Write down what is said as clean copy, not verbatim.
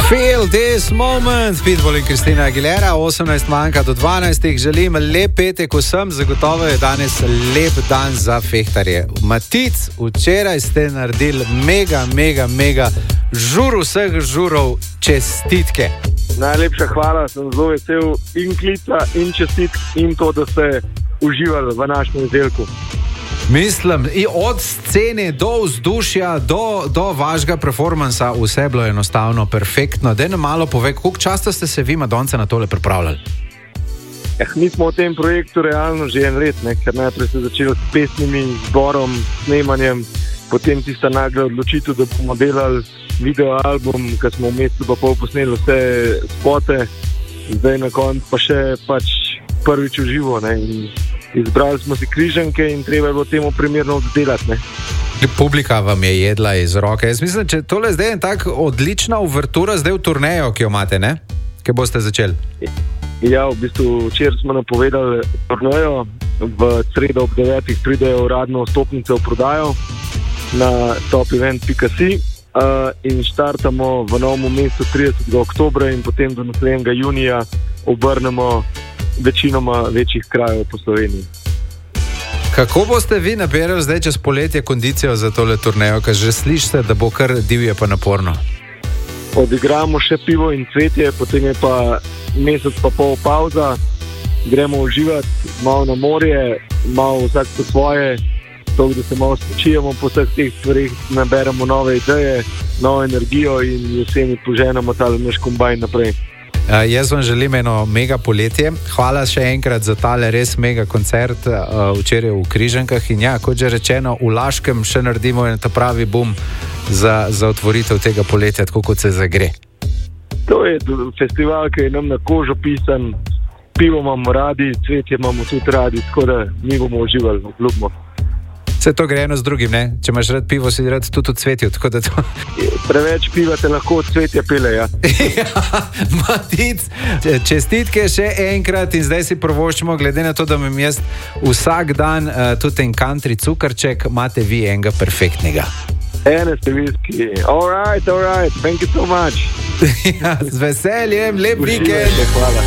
Feel this moment, Pitbull in Kristina Aguilera, 18 manjka do 12. Želim lep petek vsem, zagotovo je danes lep dan za fehtarje. Matic, včeraj ste naredili mega žur vseh žurov, čestitke. Najlepša hvala, sem zelo vesel in klica in čestitk in to, da ste uživali v našem izdelku. Mislim, od scene do vzdušja, do vašega performansa, vse je bilo enostavno perfektno. Daj nam malo povej, koliko časa ste se vi, Madonce, na tole pripravljali? Mi smo v tem projektu realno že en let, ker najprej se začeli s pesmimi, zborom, snemanjem, potem tista nagla odločitev, da bomo delali videoalbum, ker smo v mesecu pa pol posneli vse spote, zdaj na koncu pa še prvič v živo, in izbrali smo si križanke in treba je bilo temu primerno oddelati. Publika vam je jedla iz roke. Jaz mislim, če tole zdaj je tak odlična uvertura zdaj v turnejo, ki jo imate, ne? Kje boste začeli? Ja, v bistvu včeraj smo napovedali turnejo, v sredo ob 9. pridejo uradno vstopnice v prodajo na topevent.si in štartamo v novem mesecu 30. oktobra in potem do naslednjega junija obrnemo večinoma večjih krajev po Sloveniji. Kako boste vi nabirali zdaj čez poletje kondicijo za tole turnejo, ker že slišite, da bo kar divje pa naporno? Odigramo še pivo in cvetje, potem je pa mesec pa pol pauza, gremo uživati, malo na morje, malo vsak po svoje, to, da se malo spočijemo po vseh teh stvarih, naberemo nove ideje, novo energijo in jeseni poženemo tale naš kombajn naprej. Jaz vam želim eno mega poletje. Hvala še enkrat za tale res mega koncert včeraj v Križankah. In ja, kot že rečeno, v Laškem še naredimo en ta pravi bum za otvoritev tega poletja, tako kot se zagre. To je festival, ki je nam na kožo pisan. Pivo imamo radi, cvetje imamo tudi radi, tako da mi bomo uživali, obljubimo. Vse to gre eno z drugim, ne? Če imaš rad pivo, si rad tudi v cvetju, tako da to... Preveč piva te lahko od cvetja pele, ja. Ja, Matic, čestitke še enkrat in zdaj si prvoščimo, glede na to, da imam jaz vsak dan tudi en country cukrček, imate vi enega perfektnega. Ene ste viski. All right, thank you so much. Ja, z veseljem, lep vikend. Hvala.